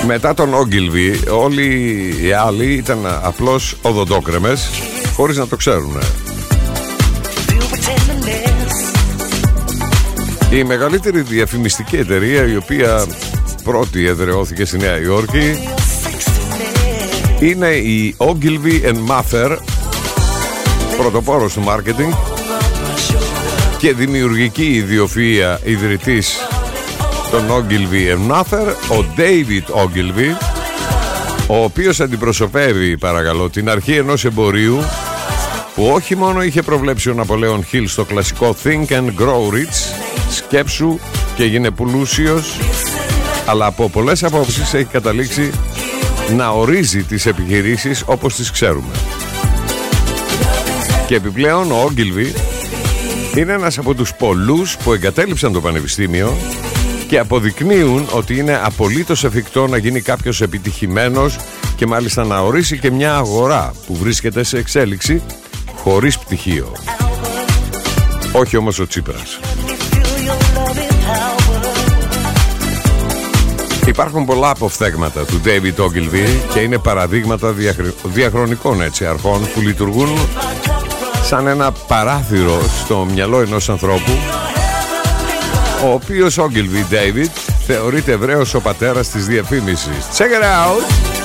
Μετά τον Ogilvy όλοι οι άλλοι ήταν απλώς οδοντόκρεμες, χωρίς να το ξέρουν. Η μεγαλύτερη διαφημιστική εταιρεία, η οποία πρώτη εδραιώθηκε στη Νέα Υόρκη, είναι η Ogilvy & Mather, πρωτοπόρος του μάρκετινγκ και δημιουργική ιδιοφυΐα ιδρυτής των Ogilvy & Mather, ο David Ogilvy, ο οποίος αντιπροσωπεύει, παρακαλώ, την αρχή ενός εμπορίου που όχι μόνο είχε προβλέψει ο Ναπολέον Χιλ στο κλασικό Think and Grow Rich, σκέψου και γίνε πλούσιος, αλλά από πολλές απόψεις έχει καταλήξει να ορίζει τις επιχειρήσεις όπως τις ξέρουμε. Και επιπλέον ο Ogilvy είναι ένας από τους πολλούς που εγκατέλειψαν το πανεπιστήμιο και αποδεικνύουν ότι είναι απολύτως εφικτό να γίνει κάποιος επιτυχημένος και μάλιστα να ορίσει και μια αγορά που βρίσκεται σε εξέλιξη χωρίς πτυχίο. Όχι όμως ο Τσίπρας. Υπάρχουν πολλά αποφθέγματα του David Ogilvy και είναι παραδείγματα διαχρονικών αρχών που λειτουργούν σαν ένα παράθυρο στο μυαλό ενός ανθρώπου, ο οποίος Ogilvy David θεωρείται Εβραίος ο πατέρας της διαφήμισης. Check it out!